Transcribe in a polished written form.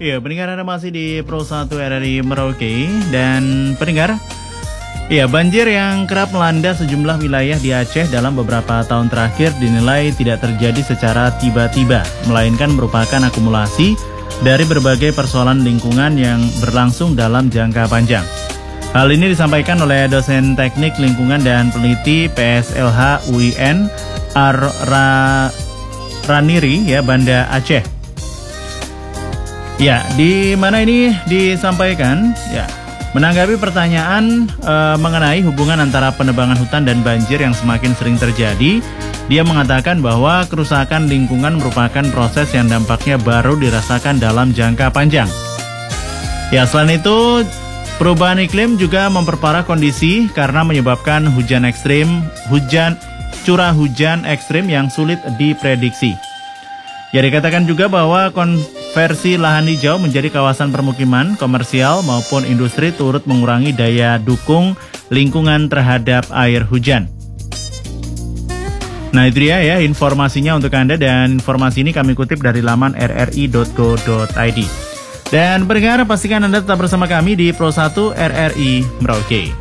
Iya, pendengar, Anda masih di Pro 1 RRI Merauke. Dan pendengar, iya, banjir yang kerap melanda sejumlah wilayah di Aceh dalam beberapa tahun terakhir dinilai tidak terjadi secara tiba-tiba, melainkan merupakan akumulasi dari berbagai persoalan lingkungan yang berlangsung dalam jangka panjang. Hal ini disampaikan oleh dosen teknik lingkungan dan peneliti PSLH UIN Raniri, ya, Banda Aceh. Ya, di mana ini disampaikan, ya, menanggapi pertanyaan mengenai hubungan antara penebangan hutan dan banjir yang semakin sering terjadi, dia mengatakan bahwa kerusakan lingkungan merupakan proses yang dampaknya baru dirasakan dalam jangka panjang. Ya, selain itu, perubahan iklim juga memperparah kondisi karena menyebabkan curah hujan ekstrim yang sulit diprediksi. Ya, dikatakan juga bahwa konversi lahan hijau menjadi kawasan permukiman, komersial maupun industri turut mengurangi daya dukung lingkungan terhadap air hujan. Nah, itu dia ya informasinya untuk Anda, dan informasi ini kami kutip dari laman rri.go.id. Dan pendengar, pastikan Anda tetap bersama kami di Pro 1 RRI Merauke.